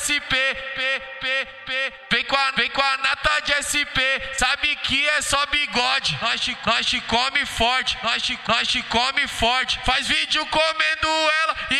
SP, vem com a nata de SP, sabe que é só bigode. Nós te come forte, nós te come forte. Faz vídeo comendo ela e